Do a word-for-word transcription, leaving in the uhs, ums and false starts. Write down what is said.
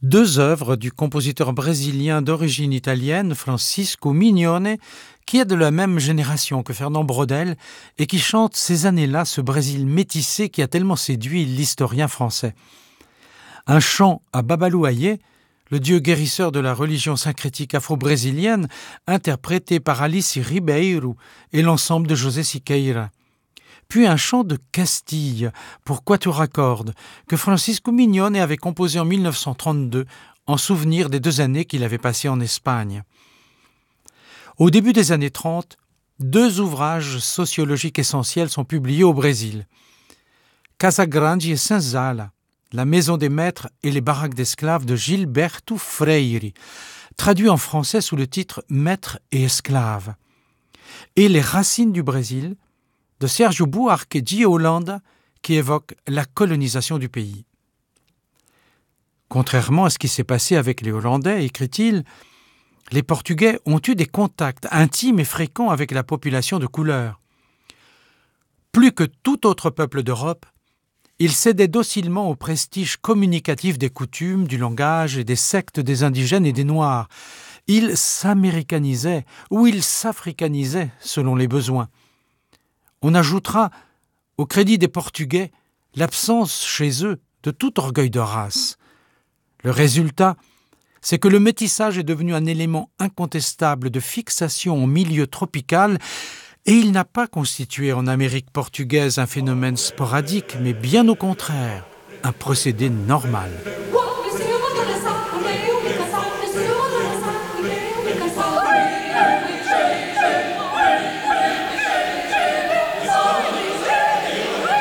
Deux œuvres du compositeur brésilien d'origine italienne, Francisco Mignone, qui est de la même génération que Fernand Braudel et qui chante ces années-là ce Brésil métissé qui a tellement séduit l'historien français. Un chant à Babalouaye, le dieu guérisseur de la religion syncrétique afro-brésilienne, interprété par Alice Ribeiro et l'ensemble de José Siqueira. Puis un chant de Castille pour quatuor à cordes que Francisco Mignone avait composé en mille neuf cent trente-deux en souvenir des deux années qu'il avait passées en Espagne. Au début des années trente, deux ouvrages sociologiques essentiels sont publiés au Brésil. Casa Grande et Senzala, la maison des maîtres et les baraques d'esclaves de Gilberto Freire, traduit en français sous le titre Maîtres et esclaves, et Les racines du Brésil, de Sergio Buarque de Holanda, qui évoque la colonisation du pays. Contrairement à ce qui s'est passé avec les Hollandais, écrit-il, les Portugais ont eu des contacts intimes et fréquents avec la population de couleur. Plus que tout autre peuple d'Europe, ils cédaient docilement au prestige communicatif des coutumes, du langage et des sectes des indigènes et des Noirs. Ils s'américanisaient ou ils s'africanisaient selon les besoins. On ajoutera au crédit des Portugais l'absence chez eux de tout orgueil de race. Le résultat, c'est que le métissage est devenu un élément incontestable de fixation en milieu tropical et il n'a pas constitué en Amérique portugaise un phénomène sporadique, mais bien au contraire, un procédé normal.